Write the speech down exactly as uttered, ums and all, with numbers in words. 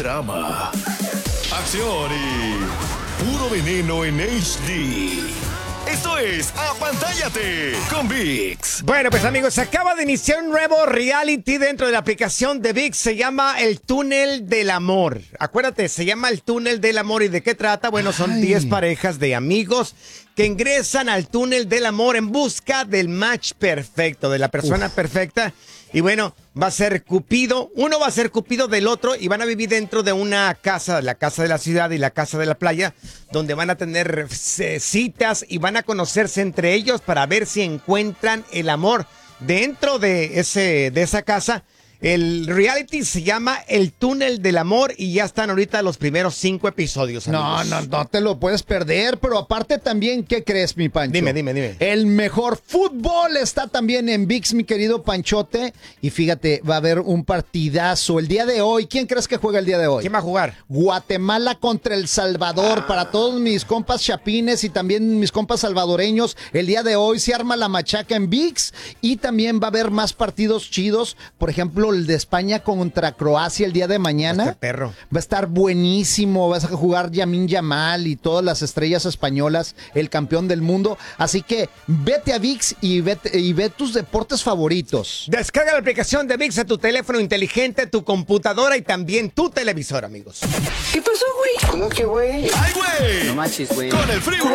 drama, acción y puro veneno en H D. Esto es Apantállate con ViX. Bueno, pues amigos, se acaba de iniciar un nuevo reality dentro de la aplicación de ViX. Se llama El Túnel del Amor. Acuérdate, se llama El Túnel del Amor. ¿Y de qué trata? Bueno, son diez parejas de amigos que ingresan al túnel del amor en busca del match perfecto, de la persona Uf. perfecta. Y bueno, va a ser Cupido. Uno va a ser Cupido del otro y van a vivir dentro de una casa, la casa de la ciudad y la casa de la playa, donde van a tener citas y van a conocerse entre ellos para ver si encuentran el amor dentro de, ese, de esa casa. El reality se llama El Túnel del Amor y ya están ahorita los primeros cinco episodios, amigos. No, no, no te lo puedes perder, pero aparte también, ¿qué crees, mi Pancho? Dime, dime, dime. El mejor fútbol está también en ViX, mi querido Panchote. Y fíjate, va a haber un partidazo el día de hoy. ¿Quién crees que juega el día de hoy? ¿Quién va a jugar? Guatemala contra El Salvador. Ah. Para todos mis compas chapines y también mis compas salvadoreños, el día de hoy se arma la machaca en ViX y también va a haber más partidos chidos. Por ejemplo, el de España contra Croacia el día de mañana. Este perro. Va a estar buenísimo. Vas a jugar Yamin Yamal y todas las estrellas españolas, el campeón del mundo. Así que vete a ViX y ve, y ve tus deportes favoritos. Descarga la aplicación de ViX a tu teléfono inteligente, tu computadora y también tu televisor, amigos. ¿Qué pasó, güey? ¿Cómo que, güey? ¡Ay, güey! No manches, güey. Con el Freeway.